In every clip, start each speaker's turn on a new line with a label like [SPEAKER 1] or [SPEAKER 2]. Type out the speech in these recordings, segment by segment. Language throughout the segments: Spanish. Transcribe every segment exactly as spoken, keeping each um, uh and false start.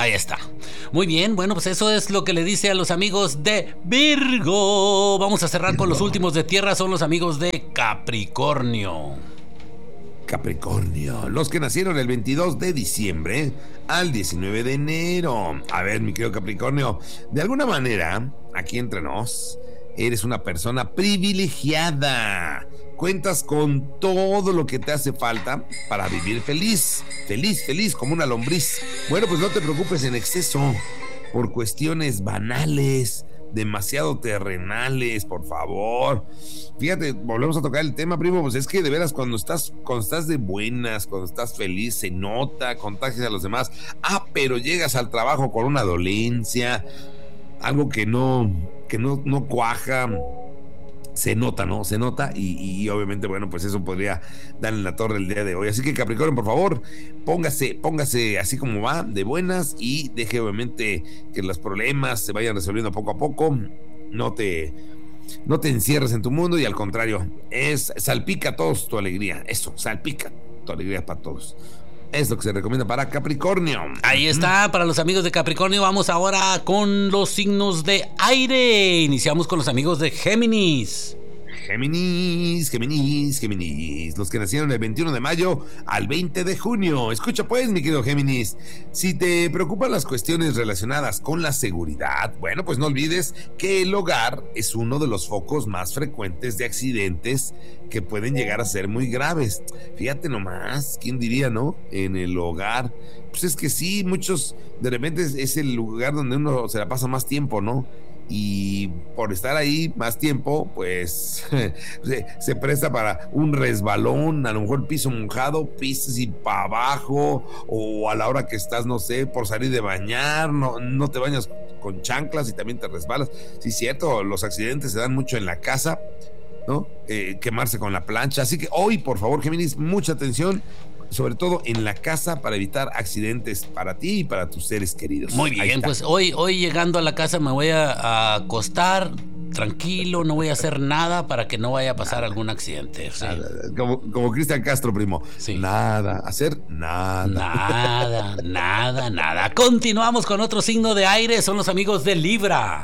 [SPEAKER 1] Ahí está. Muy bien, bueno, pues eso es lo que le dice a los amigos de Virgo. Vamos a cerrar con los últimos de tierra, son los amigos de Capricornio.
[SPEAKER 2] Capricornio, los que nacieron el veintidós de diciembre al diecinueve de enero. A ver, mi querido Capricornio, de alguna manera, aquí entre nos, eres una persona privilegiada. Cuentas con todo lo que te hace falta para vivir feliz, feliz, feliz como una lombriz. Bueno, pues no te preocupes en exceso por cuestiones banales, demasiado terrenales, por favor. Fíjate, volvemos a tocar el tema, primo, pues es que de veras cuando estás, cuando estás de buenas, cuando estás feliz, se nota, contagias a los demás. Ah, pero llegas al trabajo con una dolencia, algo que no, que no, no cuaja. Se nota, ¿no? Se nota y, y obviamente, bueno, pues eso podría dar en la torre el día de hoy. Así que Capricornio, por favor, póngase, póngase así como va, de buenas, y deje obviamente que los problemas se vayan resolviendo poco a poco. No te, no te encierres en tu mundo y al contrario, es salpica a todos tu alegría. Eso, salpica tu alegría para todos. Es lo que se recomienda para Capricornio.
[SPEAKER 1] Ahí está, para los amigos de Capricornio. Vamos ahora con los signos de aire. Iniciamos con los amigos de Géminis.
[SPEAKER 2] Géminis, Géminis, Géminis, los que nacieron el veintiuno de mayo al veinte de junio. Escucha pues, mi querido Géminis, si te preocupan las cuestiones relacionadas con la seguridad, bueno, pues no olvides que el hogar es uno de los focos más frecuentes de accidentes que pueden llegar a ser muy graves. Fíjate nomás, ¿quién diría, no? En el hogar, pues es que sí, muchos, de repente es, es el lugar donde uno se la pasa más tiempo, ¿no? Y por estar ahí más tiempo, pues se, se presta para un resbalón, a lo mejor piso mojado, pisas y para abajo, o a la hora que estás, no sé, por salir de bañar, no, no te bañas con chanclas y también te resbalas. Sí, cierto, los accidentes se dan mucho en la casa, ¿no? Eh, quemarse con la plancha. Así que hoy, por favor, Géminis, mucha atención, sobre todo en la casa, para evitar accidentes para ti y para tus seres queridos.
[SPEAKER 1] Muy bien, pues hoy, hoy llegando a la casa me voy a, a acostar tranquilo, no voy a hacer nada para que no vaya a pasar algún accidente. Sí.
[SPEAKER 2] Nada, como, como Cristian Castro, primo.
[SPEAKER 1] Sí.
[SPEAKER 2] Nada, hacer nada.
[SPEAKER 1] Nada, nada, nada. Continuamos con otro signo de aire, son los amigos de Libra.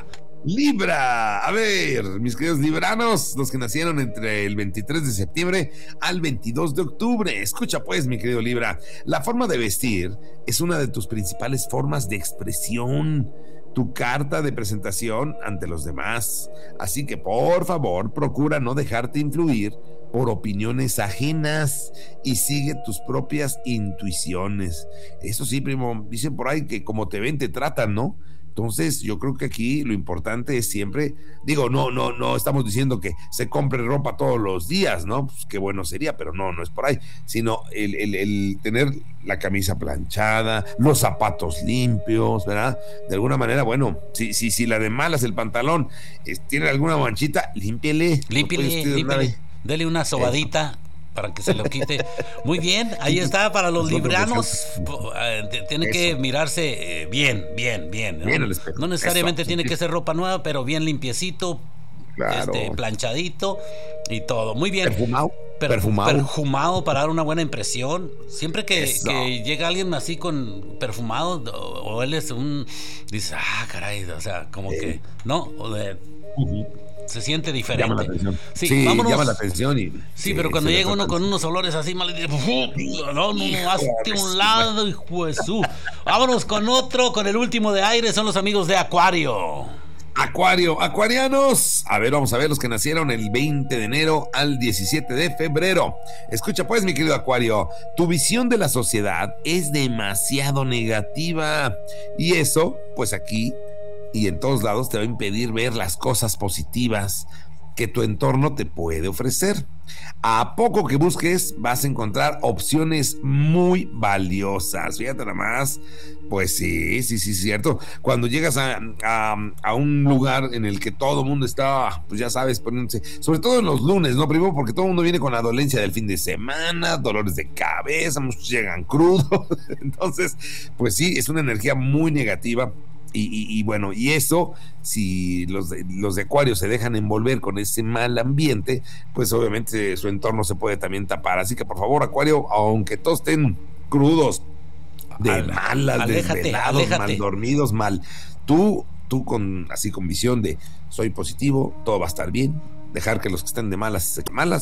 [SPEAKER 2] Libra, a ver, mis queridos libranos, los que nacieron entre el veintitrés de septiembre al veintidós de octubre. Escucha pues, mi querido Libra, la forma de vestir es una de tus principales formas de expresión, tu carta de presentación ante los demás. Así que por favor, procura no dejarte influir por opiniones ajenas y sigue tus propias intuiciones. Eso sí, primo, dicen por ahí que como te ven te tratan, ¿no? Entonces, yo creo que aquí lo importante es siempre, digo, no, no, no estamos diciendo que se compre ropa todos los días, ¿no? Pues qué bueno sería, pero no, no es por ahí, sino el, el, el tener la camisa planchada, los zapatos limpios, ¿verdad? De alguna manera, bueno, si, si, si la de malas el pantalón es, tiene alguna manchita, límpiele.
[SPEAKER 1] Límpiele, no límpiele, dele una sobadita. Para que se lo quite. Muy bien, ahí está para los libranos. Tiene que mirarse bien, bien, bien, ¿no? Bien el espejo. No necesariamente Eso, tiene sí. que ser ropa nueva, pero bien limpiecito, claro. este, planchadito y todo. Muy bien.
[SPEAKER 2] Perfumado.
[SPEAKER 1] Per, perfumado. Perfumado para dar una buena impresión. Siempre que, que llega alguien así con perfumado, o, o él es un. Dice, ah, caray, o sea, como eh. que. ¿No? O de. Uh-huh. Se siente diferente.
[SPEAKER 2] Llama la atención.
[SPEAKER 1] Sí,
[SPEAKER 2] sí
[SPEAKER 1] vámonos.
[SPEAKER 2] Llama la atención. Y,
[SPEAKER 1] sí, sí, pero cuando llega uno con unos olores así mal, no, no, no, hazte un lado, hijo de su. Vámonos con otro, con el último de aire, son los amigos de Acuario.
[SPEAKER 2] Acuario, acuarianos. A ver, vamos a ver los que nacieron el veinte de enero al diecisiete de febrero. Escucha pues, mi querido Acuario, tu visión de la sociedad es demasiado negativa. Y eso, pues aquí y en todos lados te va a impedir ver las cosas positivas que tu entorno te puede ofrecer. A poco que busques vas a encontrar opciones muy valiosas. Fíjate nada más. Pues sí, sí, sí, cierto. Cuando llegas a, a, a un lugar en el que todo el mundo está, pues ya sabes, poniéndose, sobre todo en los lunes, ¿no? Primero porque todo el mundo viene con la dolencia del fin de semana, dolores de cabeza, muchos llegan crudos. Entonces, pues sí, es una energía muy negativa. Y, y, y bueno, y eso, si los de, los de Acuario se dejan envolver con ese mal ambiente, pues obviamente su entorno se puede también tapar. Así que por favor, Acuario, aunque todos estén crudos, de al, malas, aléjate, desvelados, aléjate. mal dormidos, mal. Tú, tú con así con visión de soy positivo, todo va a estar bien, dejar que los que estén de malas se malas.